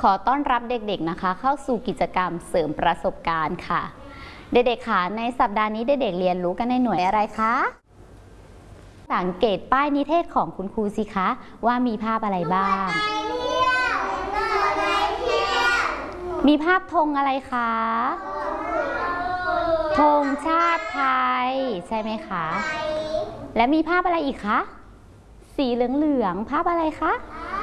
ขอต้อนรับเด็กๆนะคะเข้าสู่กิจกรรมเสริมประสบการณ์ค่ะเด็กๆค่ะในสัปดาห์นี้เด็กๆเรียนรู้กันในหน่วยอะไรคะสังเกตป้ายนิเทศของคุณครูสิคะว่ามีภาพอะไรบ้างมีภาพธงอะไรคะธงชาติไทยใช่ไหมคะและมีภาพอะไรอีกคะสีเหลืองๆภาพอะไรคะ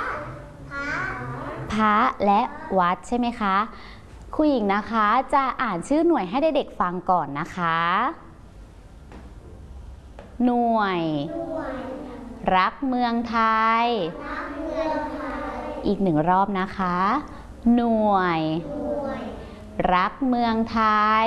พระและวัดใช่ไหมคะครูหญิงนะคะจะอ่านชื่อหน่วยให้เด็กๆฟังก่อนนะคะหน่วยรักเมืองไทยอีกหนึ่งรอบนะคะหน่วยรักเมืองไทย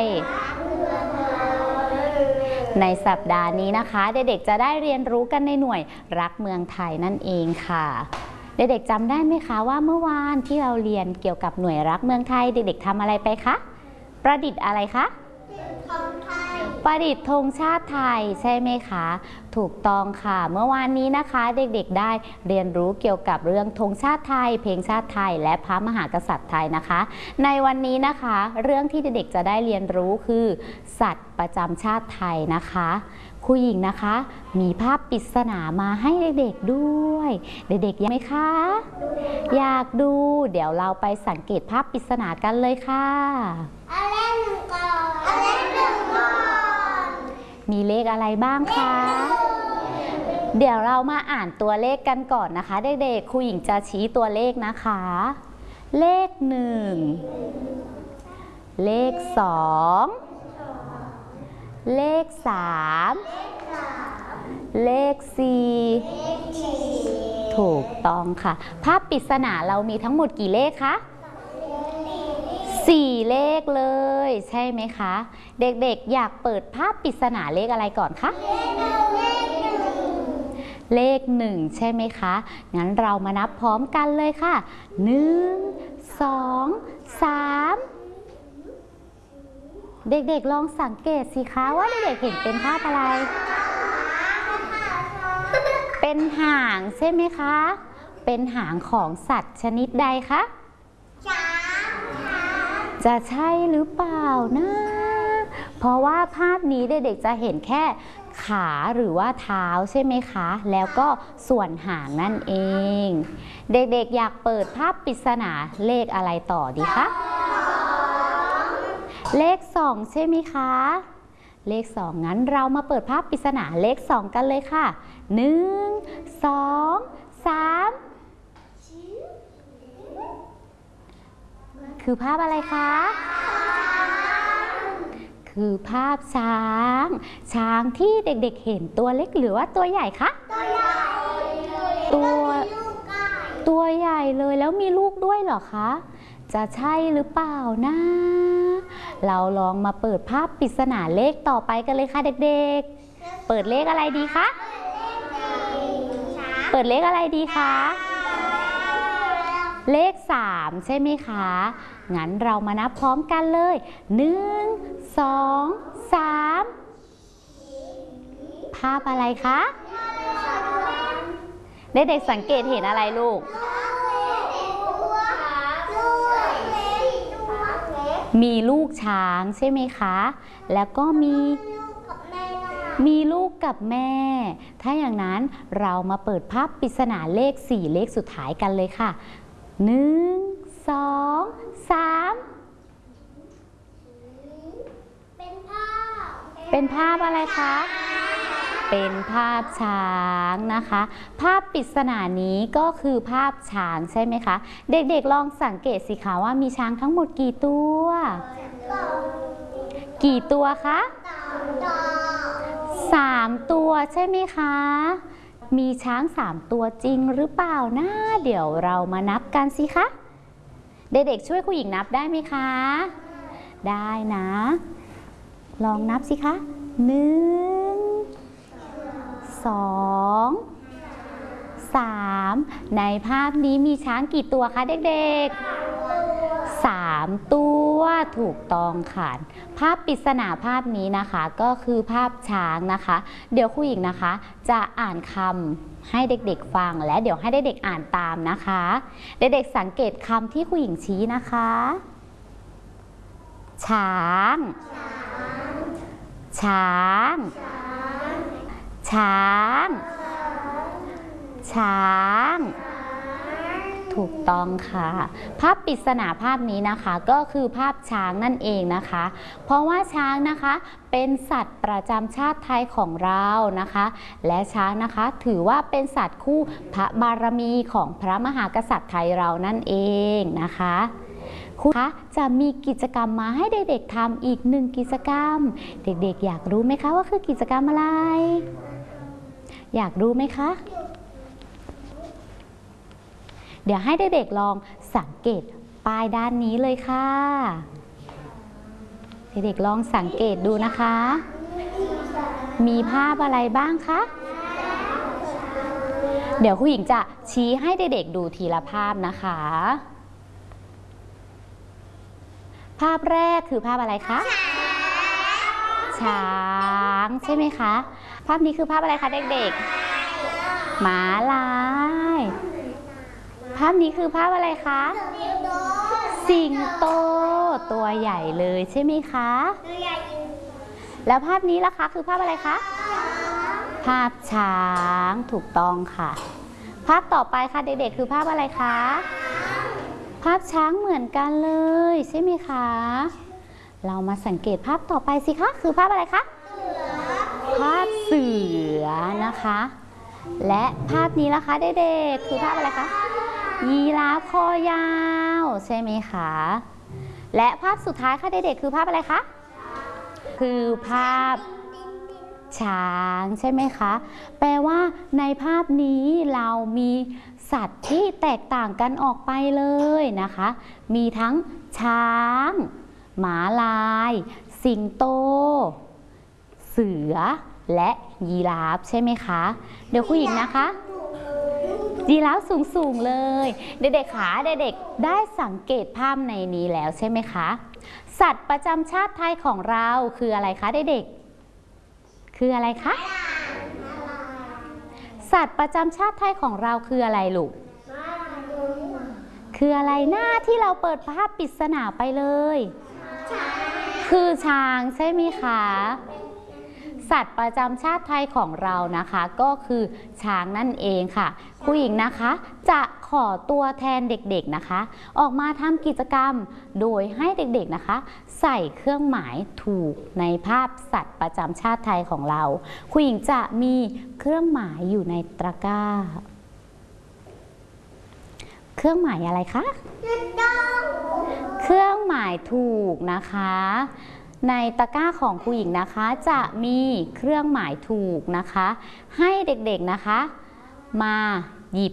ในสัปดาห์นี้นะคะเด็กๆจะได้เรียนรู้กันในหน่วยรักเมืองไทยนั่นเองค่ะเด็กๆจำได้ไหมคะว่าเมื่อวานที่เราเรียนเกี่ยวกับหน่วยรักเมืองไทยเด็กๆทำอะไรไปคะประดิษฐ์อะไรคะประดิษฐ์ธงชาติไทยใช่ไหมคะถูกต้องค่ะเมื่อวานนี้นะคะเด็กๆได้เรียนรู้เกี่ยวกับเรื่องธงชาติไทยเพลงชาติไทยและพระมหากษัตริย์ไทยนะคะในวันนี้นะคะเรื่องที่เด็กๆจะได้เรียนรู้คือสัตว์ประจำชาติไทยนะคะครูหญิงนะคะมีภาพปริศนามาให้เด็กๆด้วยเด็กๆอยากไหมคะอยากดูเดี๋ยวเราไปสังเกตภาพปริศนากันเลยค่ะมีเลขอะไรบ้างคะเดี๋ยวเรามาอ่านตัวเลขกันก่อนนะคะเด็กๆครูหญิงจะชี้ตัวเลขนะคะเลข1เลข2เลข3เลข4ถูกต้องค่ะภาพปริศนาเรามีทั้งหมดกี่เลขคะ4เลขเลยใช่ไหมคะเด็กๆอยากเปิดภาพปริศนาเลขอะไรก่อนคะเลข1ใช่ไหมคะงั้นเรามานับพร้อมกันเลยค่ะ1 2 3เด็กๆลองสังเกตสิคะว่าเด็กๆเห็นเป็นภาพอะไรเป็นหางใช่ไหมคะเป็นหางของสัตว์ชนิดใดคะจะใช่หรือเปล่านะเพราะว่าภาพนี้เด็กๆจะเห็นแค่ขาหรือว่าเท้าใช่ไหมคะแล้วก็ส่วนหางนั่นเองเด็กๆอยากเปิดภาพปริศนาเลขอะไรต่อดีคะเลข2ใช่ไหมคะเลข2งั้นเรามาเปิดภาพปริศนาเลข2กันเลยค่ะ1 2 3คือภาพอะไรคะคือภาพช้างที่เด็กๆเห็นตัวเล็กหรือว่าตัวใหญ่คะตัวใหญ่เลยแล้วมีลูกด้วยเหรอคะจะใช่หรือเปล่านะเราลองมาเปิดภาพปริศนาเลขต่อไปกันเลยค่ะเด็กๆเปิดเลขอะไรดีคะเปิดเลขอะไรดีคะเลข3ใช่ไหมคะงั้นเรามานับพร้อมกันเลย1 2 3ภาพอะไรคะเด็กๆสังเกตเห็นอะไรลูกมีลูกช้างใช่ไหมคะแล้วก็มีลูกกับแม่ถ้าอย่างนั้นเรามาเปิดภาพปริศนาเลข4เลขสุดท้ายกันเลยค่ะ1 2 3เป็นภาพอะไรคะเป็นภาพช้างนะคะภาพปริศนานี้ก็คือภาพช้างใช่ไหมคะเด็กๆลองสังเกตสิคะว่ามีช้างทั้งหมดกี่ตัวคะ3 ตัวใช่ไหมคะมีช้าง3 ตัวจริงหรือเปล่านะเดี๋ยวเรามานับกันสิคะเด็กๆช่วยครูหญิงนับได้ไหมคะได้นะลองนับสิคะ1 2 3ในภาพนี้มีช้างกี่ตัวคะเด็กๆ3 3 ตัวถูกต้องค่ะภาพปริศนาภาพนี้นะคะก็คือภาพช้างนะคะเดี๋ยวครูหญิงนะคะจะอ่านคำให้เด็กๆฟังและเดี๋ยวให้เด็กๆอ่านตามนะคะเด็กๆสังเกตคำที่ครูหญิงชี้นะคะช้างช้างช้างช้างถูกต้องค่ะภาพปริศนาภาพนี้นะคะก็คือภาพช้างนั่นเองนะคะเพราะว่าช้างนะคะเป็นสัตว์ประจำชาติไทยของเรานะคะและช้างนะคะถือว่าเป็นสัตว์คู่พระบารมีของพระมหากษัตริย์ไทยเรานั่นเองนะคะครูคะจะมีกิจกรรมมาให้เด็กๆทำอีก1 กิจกรรมเด็กๆอยากรู้ไหมคะว่าคือกิจกรรมอะไรอยากรู้ไหมคะเดี๋ยวให้เด็กๆลองสังเกตป้ายด้านนี้เลยค่ะเด็กๆลองสังเกตดูนะคะมีภาพอะไรบ้างคะเดี๋ยวครูหญิงจะชี้ให้เด็กๆดูทีละภาพนะคะภาพแรกคือภาพอะไรคะช้างใช่ไหมคะภาพนี้คือภาพอะไรคะเด็กๆหมาลายภาพนี้คือภาพอะไรคะสิงโตตัวใหญ่เลยใช่ไหมคะแล้วภาพนี้ล่ะคะคือภาพอะไรคะภาพช้างถูกต้องค่ะภาพต่อไปค่ะเด็กๆคือภาพอะไรคะภาพช้างเหมือนกันเลยใช่ไหมคะเรามาสังเกตภาพต่อไปสิคะคือภาพอะไรคะภาพเสือนะคะและภาพนี้ล่ะคะเด็กๆคือภาพอะไรคะยีราฟคอยาวใช่ไหมคะและภาพสุดท้ายค่ะเด็กๆคือภาพอะไรคะคือภาพช้างใช่ไหมคะแปลว่าในภาพนี้เรามีสัตว์ที่แตกต่างกันออกไปเลยนะคะมีทั้งช้างหมาลายสิงโตเสือและยีราฟใช่ไหมคะเดี๋ยวครูหญิงนะคะยีราฟสูงๆเลยเด็กๆขาเด็กๆได้สังเกตภาพในนี้แล้วใช่ไหมคะสัตว์ประจำชาติไทยของเราคืออะไรคะเด็กๆคืออะไรคะสัตว์ประจำชาติไทยของเราคืออะไรลูกคืออะไรหน้าที่เราเปิดภาพปริศนาไปเลยคือช้างใช่ไหมคะสัตว์ประจำชาติไทยของเรานะคะก็คือช้างนั่นเองค่ะครูหญิงนะคะจะขอตัวแทนเด็กๆนะคะออกมาทำกิจกรรมโดยให้เด็กๆนะคะใส่เครื่องหมายถูกในภาพสัตว์ประจำชาติไทยของเราครูหญิงจะมีเครื่องหมายอยู่ในตะกร้าเครื่องหมายอะไรคะเครื่องหมายถูกนะคะในตะกร้าของครูหญิงนะคะจะมีเครื่องหมายถูกนะคะให้เด็กๆนะคะมา